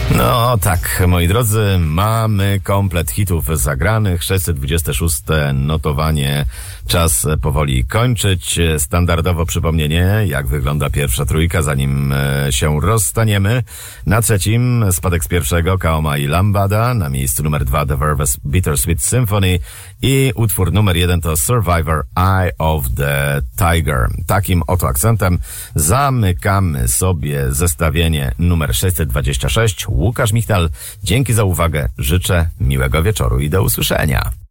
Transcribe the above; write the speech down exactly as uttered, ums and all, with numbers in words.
No tak, moi drodzy, mamy komplet hitów zagranych, sześćset dwadzieścia szóste notowanie, czas powoli kończyć. Standardowo przypomnienie, jak wygląda pierwsza trójka, zanim się rozstaniemy. Na trzecim spadek z pierwszego, Kaoma i Lambada, na miejscu numer dwa The Verve's Bittersweet Symphony i utwór numer jeden to Survivor Eye of the Tiger. Takim oto akcentem zamykamy sobie zestawienie numer sześćset dwadzieścia sześć. Łukasz Michtal, dzięki za uwagę, życzę miłego wieczoru i do usłyszenia.